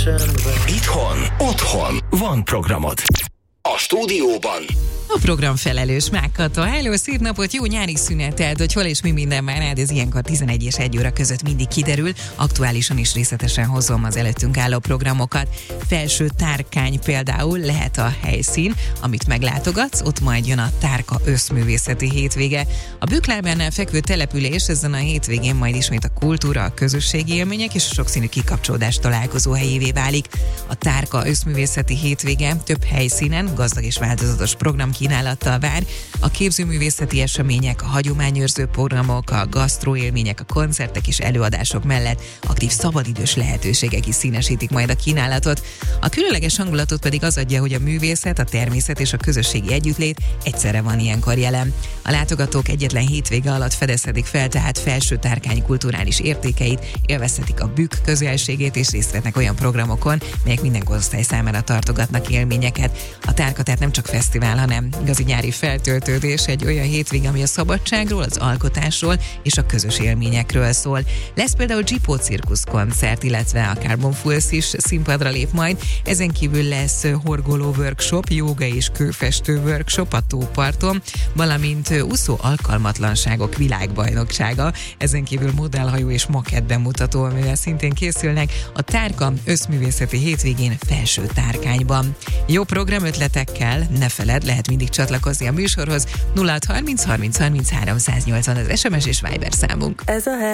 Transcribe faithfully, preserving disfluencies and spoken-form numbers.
csöndben. Itthon, otthon van programod. A stúdióban a program felelős Mákkata. Hello, szép napot, jó nyári szünetet, hogy hol és mi minden már rád, ez ilyenkor tizenegy és egy óra között mindig kiderül. Aktuálisan is részletesen hozom az előttünk álló programokat. Felső Tárkány például lehet a helyszín, amit meglátogatsz, ott majd jön a Tárka Összművészeti Hétvége. A Büklábánál fekvő település ezen a hétvégén majd ismét a kultúra, a közösségi élmények és a sokszínű kikapcsolódás találkozó helyévé válik. A Tárka Összművészeti Hétvége több helyszínen gazdag és változatos program kínálattal vár. A képzőművészeti események, a hagyományőrző programok, a gasztroélmények, a koncertek és előadások mellett aktív szabadidős lehetőségek is színesítik majd a kínálatot. A különleges hangulatot pedig az adja, hogy a művészet, a természet és a közösségi együttlét egyszerre van ilyenkor jelen. A látogatók egyetlen hétvége alatt fedezhetik fel tehát Felső Tárkány kulturális értékeit, élvezhetik a Bükk közelségét és részt vehetnek olyan programokon, melyek minden korosztály számára tartogatnak élményeket. A Tárka tehát nem csak fesztivál, hanem igazi nyári feltöltődés, egy olyan hétvége, ami a szabadságról, az alkotásról és a közös élményekről szól. Lesz például Zsipó Cirkusz koncert, illetve a Carbon Fools is színpadra lép majd. Ezen kívül lesz horgoló workshop, jóga és kőfestő workshop a tóparton, valamint úszó alkalmatlanságok világbajnoksága. Ezen kívül modellhajó és makett bemutató, amivel szintén készülnek a Tárka Összművészeti Hétvégén Felső Tárkányban. Jó programötletekkel ne feled, lehet mindig csatlakozni a műsorhoz. nulla hat harminc harminc harminc háromszáznyolcvan az es em es és Viber számunk. Ez a